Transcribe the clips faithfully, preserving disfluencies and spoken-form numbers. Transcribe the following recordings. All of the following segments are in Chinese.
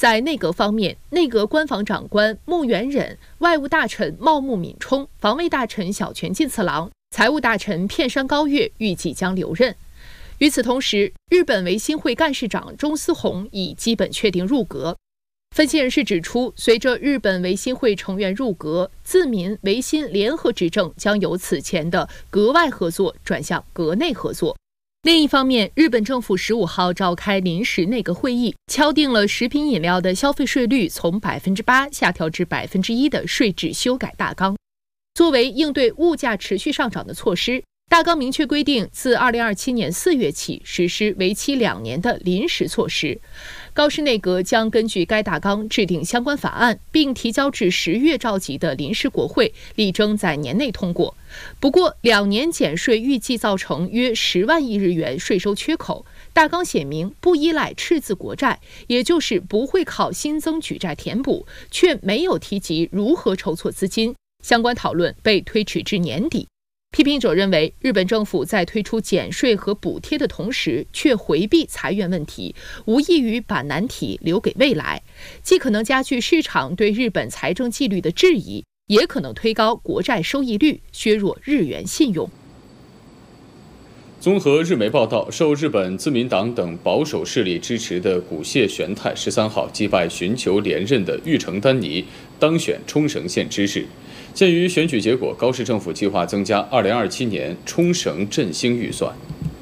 在内阁方面，内阁官房长官穆元忍、外务大臣茂木敏充、防卫大臣小泉进次郎、财务大臣片山高月预计将留任。与此同时，日本维新会干事长中司宏已基本确定入阁。分析人士指出，随着日本维新会成员入阁，自民维新联合执政将由此前的阁外合作转向阁内合作。另一方面，日本政府十五号召开临时内阁会议，敲定了食品饮料的消费税率从百分之八下调至百分之一的税制修改大纲。作为应对物价持续上涨的措施，大纲明确规定，自二零二七年四月起实施为期两年的临时措施。高市内阁将根据该大纲制定相关法案，并提交至十月召集的临时国会，力争在年内通过。不过，两年减税预计造成约十万亿日元税收缺口。大纲写明不依赖赤字国债，也就是不会靠新增举债填补，却没有提及如何筹措资金。相关讨论被推迟至年底。批评者认为，日本政府在推出减税和补贴的同时，却回避裁员问题，无异于把难题留给未来，既可能加剧市场对日本财政纪律的质疑，也可能推高国债收益率，削弱日元信用。 综合日媒报道，受日本自民党等保守势力支持的古谢玄太十三号击败寻求连任的玉城丹尼，当选冲绳县知事。鉴于选举结果，高市政府计划增加二零二七年冲绳振兴预算。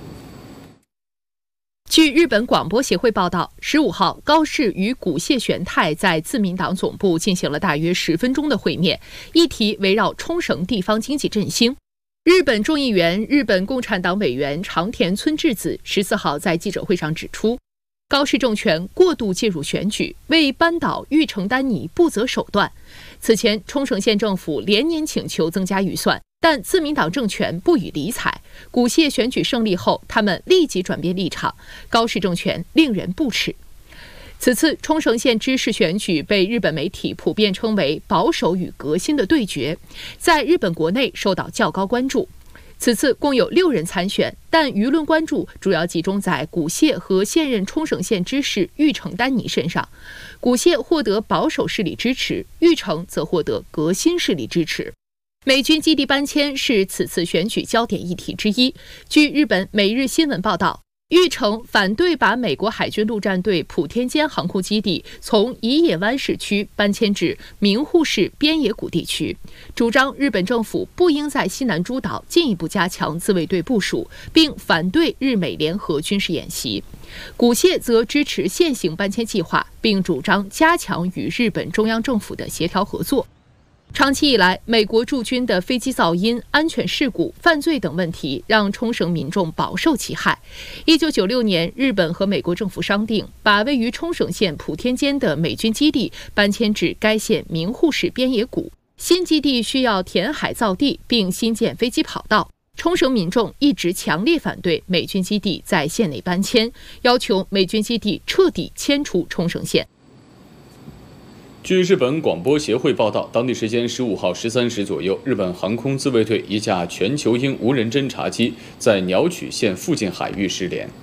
据日本广播协会报道，十五号，高市与古谢玄太在自民党总部进行了大约十分钟的会面，议题围绕冲绳地方经济振兴。日本众议员、日本共产党委员长田村智子十四号在记者会上指出，高市政权过度介入选举，为扳倒玉城丹尼不择手段。此前，冲绳县政府连年请求增加预算，但自民党政权不予理睬。古谢选举胜利后，他们立即转变立场，高市政权令人不齿。此次冲绳县知事选举被日本媒体普遍称为保守与革新的对决，在日本国内受到较高关注。此次共有六人参选，但舆论关注主要集中在古谢和现任冲绳县知事玉城丹尼身上。古谢获得保守势力支持，玉城则获得革新势力支持。美军基地搬迁是此次选举焦点议题之一。据日本每日新闻报道，玉城反对把美国海军陆战队普天间航空基地从宜野湾市区搬迁至名护市边野古地区，主张日本政府不应在西南诸岛进一步加强自卫队部署，并反对日美联合军事演习。古谢则支持现行搬迁计划，并主张加强与日本中央政府的协调合作。长期以来，美国驻军的飞机噪音、安全事故、犯罪等问题让冲绳民众饱受其害。一九九六年，日本和美国政府商定，把位于冲绳县普天间的美军基地搬迁至该县名护市边野古。新基地需要填海造地，并新建飞机跑道。冲绳民众一直强烈反对美军基地在县内搬迁，要求美军基地彻底迁出冲绳县。 据日本广播协会报道，当地时间十五号十三时左右，日本航空自卫队一架全球鹰无人侦察机在鸟取县附近海域失联。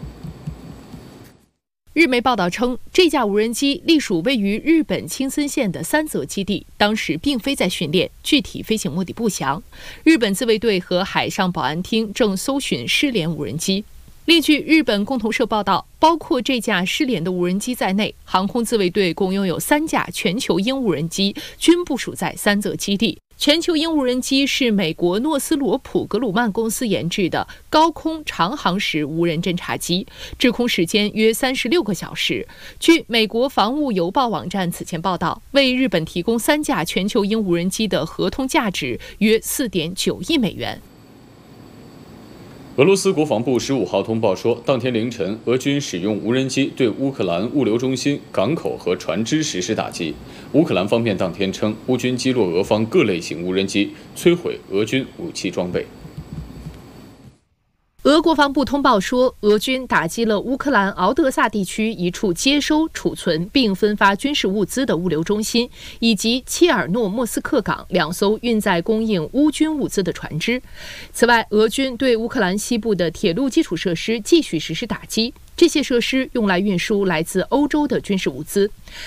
日媒报道称，这架无人机隶属位于日本青森县的三泽基地，当时并非在训练，具体飞行目的不详。日本自卫队和海上保安厅正搜寻失联无人机。另据日本共同社报道，包括这架失联的无人机在内，航空自卫队共拥有三架全球鹰无人机，均部署在三泽基地。全球鹰无人机是美国诺斯罗普格鲁曼公司研制的高空长航时无人侦察机，滞空时间约三十六个小时。据美国防务邮报网站此前报道，为日本提供三架全球鹰无人机的合同价值约四点九亿美元。 俄罗斯国防部十五号通报说，当天凌晨，俄军使用无人机对乌克兰物流中心、港口和船只实施打击。乌克兰方面当天称，乌军击落俄方各类型无人机，摧毁俄军武器装备。 俄国防部通报说，俄军打击了乌克兰敖德萨地区一处接收、储存并分发军事物资的物流中心，以及切尔诺莫斯克港两艘运载供应乌军物资的船只。此外，俄军对乌克兰西部的铁路基础设施继续实施打击，这些设施用来运输来自欧洲的军事物资。